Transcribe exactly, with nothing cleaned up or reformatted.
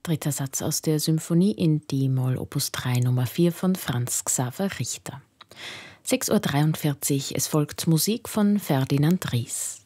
dritter Satz aus der Symphonie in D-Moll Opus drei Nummer vier von Franz Xaver Richter. sechs Uhr dreiundvierzig, es folgt Musik von Ferdinand Ries.